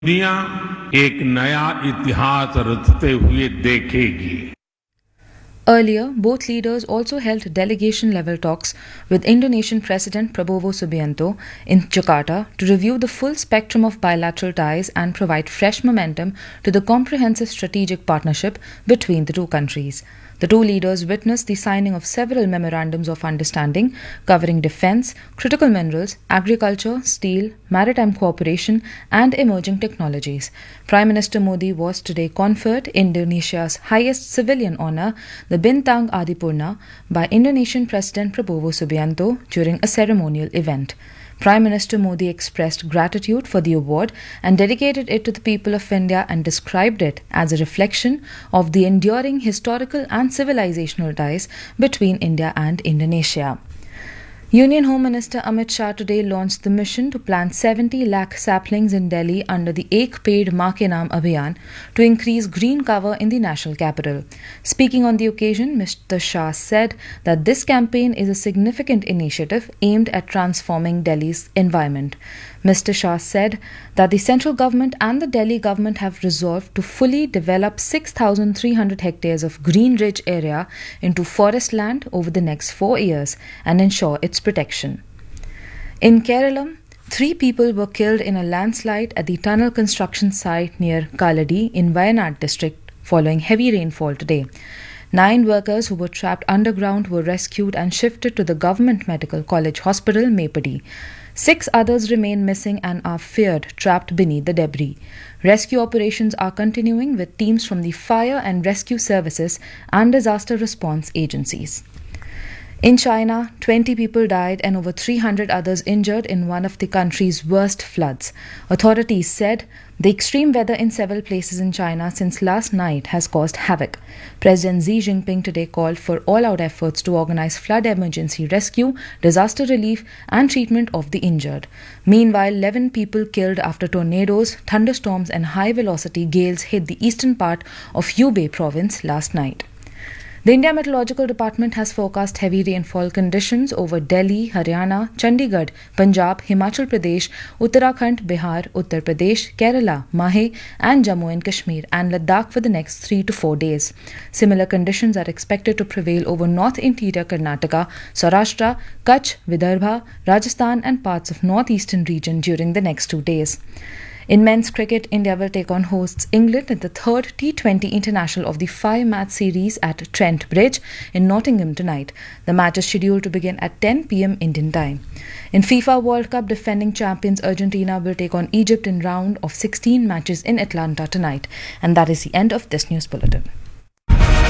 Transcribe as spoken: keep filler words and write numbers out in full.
दुनिया एक नया इतिहास रचते हुए देखेगी. Earlier, both leaders also held delegation-level talks with Indonesian President Prabowo Subianto in Jakarta to review the full spectrum of bilateral ties and provide fresh momentum to the comprehensive strategic partnership between the two countries. The two leaders witnessed the signing of several memorandums of understanding covering defense, critical minerals, agriculture, steel, maritime cooperation, and emerging technologies. Prime Minister Modi was today conferred Indonesia's highest civilian honor, the Bintang Adipurna, by Indonesian President Prabowo Subianto during a ceremonial event. Prime Minister Modi expressed gratitude for the award and dedicated it to the people of India and described it as a reflection of the enduring historical and civilizational ties between India and Indonesia. Union Home Minister Amit Shah today launched the mission to plant seventy lakh saplings in Delhi under the Ek Ped Maa Ke Naam Abhiyan to increase green cover in the national capital. Speaking on the occasion, Mister Shah said that this campaign is a significant initiative aimed at transforming Delhi's environment. Mister Shah said that the central government and the Delhi government have resolved to fully develop six thousand three hundred hectares of green-rich area into forest land over the next four years and ensure its protection. In Kerala, three people were killed in a landslide at the tunnel construction site near Kaladi in Wayanad district following heavy rainfall today. Nine workers who were trapped underground were rescued and shifted to the Government Medical College Hospital, Mepadi. Six others remain missing and are feared trapped beneath the debris. Rescue operations are continuing with teams from the fire and rescue services and disaster response agencies. In China, twenty people died and over three hundred others injured in one of the country's worst floods. Authorities said the extreme weather in several places in China since last night has caused havoc. President Xi Jinping today called for all-out efforts to organize flood emergency rescue, disaster relief, and treatment of the injured. Meanwhile, eleven people killed after tornadoes, thunderstorms, and high-velocity gales hit the eastern part of Hubei province last night. The India Meteorological Department has forecast heavy rainfall conditions over Delhi, Haryana, Chandigarh, Punjab, Himachal Pradesh, Uttarakhand, Bihar, Uttar Pradesh, Kerala, Mahe and Jammu and Kashmir and Ladakh for the next three to four days. Similar conditions are expected to prevail over North Interior Karnataka, Saurashtra, Kutch, Vidarbha, Rajasthan and parts of northeastern region during the next two days. In men's cricket, India will take on hosts England in the third T twenty International of the five-match series at Trent Bridge in Nottingham tonight. The match is scheduled to begin at ten p m Indian time. In FIFA World Cup, defending champions Argentina will take on Egypt in round of sixteen matches in Atlanta tonight. And that is the end of this news bulletin.